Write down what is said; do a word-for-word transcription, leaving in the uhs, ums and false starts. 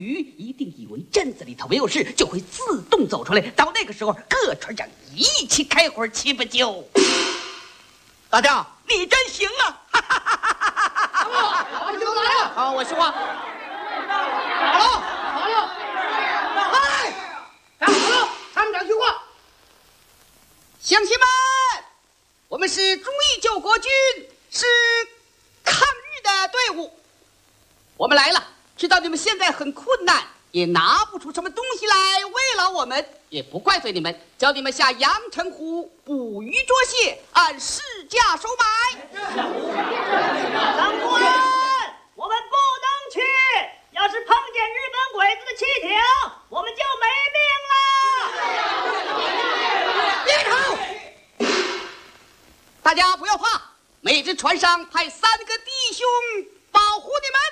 鱼一定以为镇子里头没有事，就会自动走出来。到那个时候，各船长一起开火，岂不就？大将，你真行啊！哈哈哈哈哈哈！ 好，就来了。 好，我说话。 好了，好了，哎，站好了，参长训话。 乡亲们，我们是忠义救国军，是抗日的队伍。我们来了。知道你们现在很困难，也拿不出什么东西来慰劳我们，也不怪罪你们，叫你们下阳澄湖捕鱼捉蟹，按市价收买。 长官，我们不能去，要是碰见日本鬼子的汽艇，我们就别没命了。 吵！大家不要怕，每只船上派三个弟兄保护你们。